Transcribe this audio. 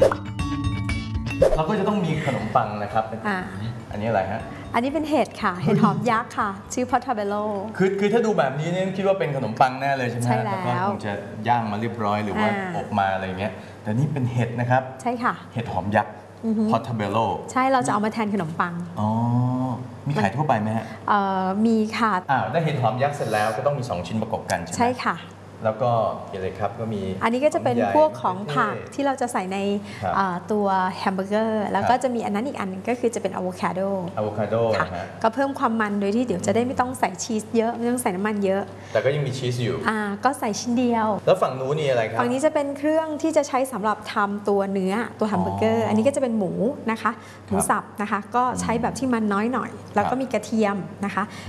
เราก็จะต้องมีขนมปังนะครับอันนี้อะไรฮะอันนี้เป็นเห็ดค่ะเห็ดหอมยักษ์ค่ะชื่อพอตทาเบโลคือถ้าดูแบบนี้เนี่ยคิดว่าเป็นขนมปังแน่เลยใช่ไหมใช่แล้วก็คงจะย่างมาเรียบร้อยหรือว่าอบมาอะไรเงี้ยแต่นี่เป็นเห็ดนะครับใช่ค่ะเห็ดหอมยักษ์พอตทาเบโลใช่เราจะเอามาแทนขนมปังอ๋อมีขายทั่วไปไหมฮะมีค่ะได้เห็ดหอมยักษ์เสร็จแล้วก็ต้องมี2ชิ้นประกบกันใช่ไหมใช่ค่ะแล้วก็อะไรครับก็มีอันนี้ก็จะเป็นพวกของผักที่เราจะใส่ในตัวแฮมเบอร์เกอร์แล้วก็จะมีอันนั้นอีกอันนึงก็คือจะเป็นอะโวคาโดค่ะก็เพิ่มความมันโดยที่เดี๋ยวจะได้ไม่ต้องใส่ชีสเยอะไม่ต้องใส่น้ำมันเยอะแต่ก็ยังมีชีสอยู่ก็ใส่ชิ้นเดียวแล้วฝั่งนู้นนี่อะไรครับฝั่งนี้จะเป็นเครื่องที่จะใช้สำหรับทำตัวเนื้อตัวแฮมเบอร์เกอร์อันนี้ก็จะเป็นหมูนะคะหมูสับนะคะก็ใช้แบบที่มันน้อยหน่อยแล้วก็มีกระเทียมนะคะ